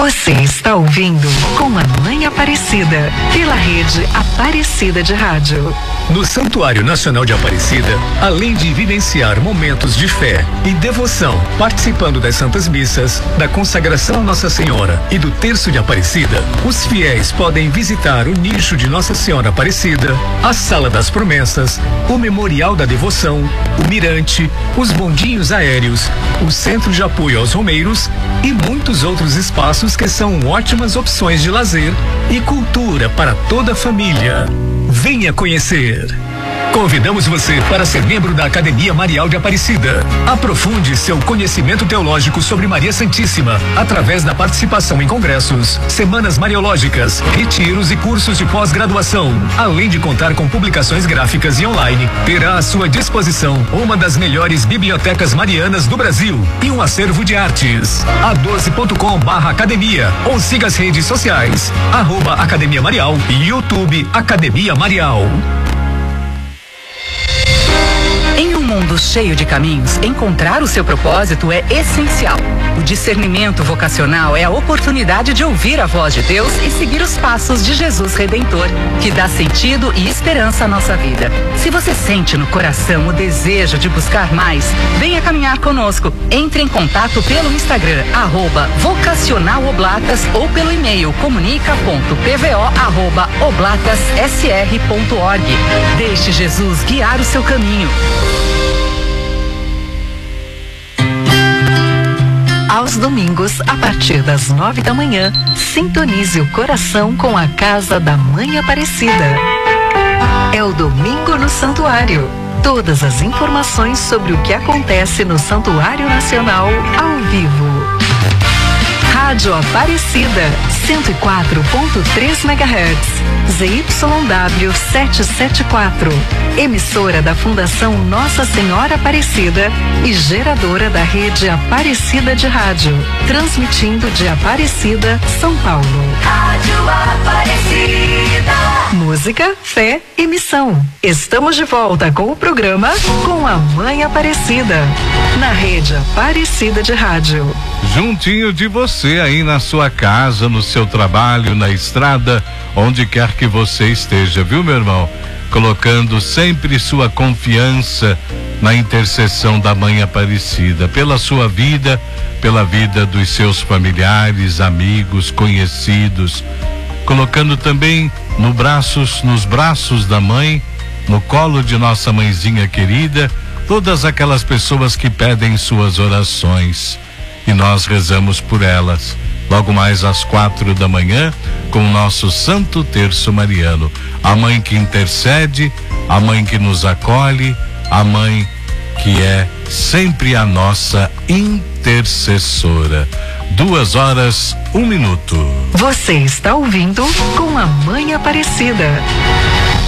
Você está ouvindo Com a Mãe Aparecida, pela rede Aparecida de Rádio. No Santuário Nacional de Aparecida, além de vivenciar momentos de fé e devoção, participando das Santas Missas, da consagração a Nossa Senhora e do Terço de Aparecida, os fiéis podem visitar o nicho de Nossa Senhora Aparecida, a Sala das Promessas, o Memorial da Devoção, o Mirante, os bondinhos aéreos, o Centro de Apoio aos Romeiros e muitos outros espaços que são ótimas opções de lazer e cultura para toda a família. Venha conhecer. Convidamos você para ser membro da Academia Marial de Aparecida. Aprofunde seu conhecimento teológico sobre Maria Santíssima através da participação em congressos, semanas mariológicas, retiros e cursos de pós-graduação. Além de contar com publicações gráficas e online, terá à sua disposição uma das melhores bibliotecas marianas do Brasil e um acervo de artes. a12.com/academia ou siga as redes sociais @Academia Marial e YouTube Academia Marial. Em um mundo cheio de caminhos, encontrar o seu propósito é essencial. O discernimento vocacional é a oportunidade de ouvir a voz de Deus e seguir os passos de Jesus Redentor, que dá sentido e esperança à nossa vida. Se você sente no coração o desejo de buscar mais, venha caminhar conosco. Entre em contato pelo Instagram, @vocacionaloblatas ou pelo e-mail comunica.pvo@oblatasSR.org. Deixe Jesus guiar o seu caminho. Aos domingos, a partir das 9 da manhã, sintonize o coração com a Casa da Mãe Aparecida. É o Domingo no Santuário. Todas as informações sobre o que acontece no Santuário Nacional ao vivo. Rádio Aparecida, 104.3 MHz, ZYW 774, emissora da Fundação Nossa Senhora Aparecida e geradora da rede Aparecida de Rádio, transmitindo de Aparecida, São Paulo. Rádio Aparecida. Música, fé e missão. Estamos de volta com o programa Com a Mãe Aparecida, na rede Aparecida de Rádio. Juntinho de você aí na sua casa, no seu trabalho, na estrada, onde quer que você esteja, viu, meu irmão? Colocando sempre sua confiança na intercessão da Mãe Aparecida, pela sua vida, pela vida dos seus familiares, amigos, conhecidos, colocando também nos braços da mãe, no colo de nossa mãezinha querida, todas aquelas pessoas que pedem suas orações. E nós rezamos por elas, logo mais às 4 da manhã, com o nosso Santo Terço Mariano. A mãe que intercede, a mãe que nos acolhe, a mãe que é sempre a nossa intercessora. 2h01. Você está ouvindo Com a Mãe Aparecida.